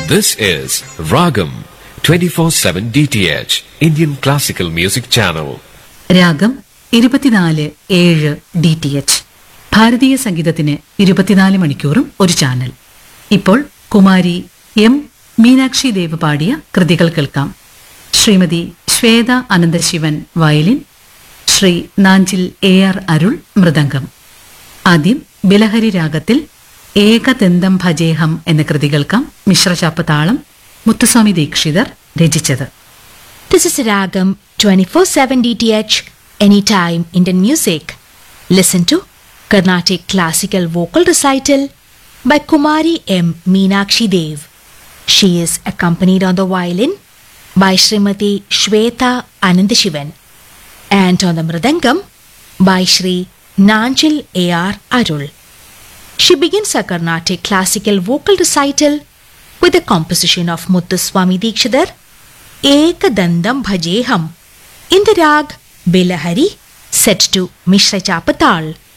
This is Ragam 24/7 DTH Indian Classical Music Channel. രാഗം 24/7 DTH ഭാരതീയ സംഗീതത്തിന് 24 മണിക്കൂറും ഒരു ചാനൽ. ഇപ്പോൾ കുമാരി എം മീനാക്ഷി ദേവ് പാടിയ കൃതികൾ കേൾക്കാം. ശ്രീമതി ശ്വേത അനന്തശിവൻ വയലിൻ, ശ്രീ നാഞ്ചിൽ AR അരുൾ മൃദംഗം. ആദ്യം ബിലഹരി രാഗത്തിൽ ഏകദന്തം ഭജേഹം എന്ന കൃതി കേൾക്കാം. മിശ്രചാപ്പ് താളം, മുത്തുസ്വാമി ദീക്ഷിതർ രചിച്ചത്. This is Ragam 24/7 DTH Anytime Indian Music. Listen to Carnatic Classical Vocal Recital by Kumari M. Meenakshi Dev. She is accompanied on the violin by Srimati Shweta Anandashivan and on the mridangam by Shri Nanjil AR Arul. She begins her Carnatic Classical Vocal Recital with a composition of Muthuswami Dikshidhar, Ekadandam Bhajeham, in the rag Bilahari, set to Mishra Chapatal.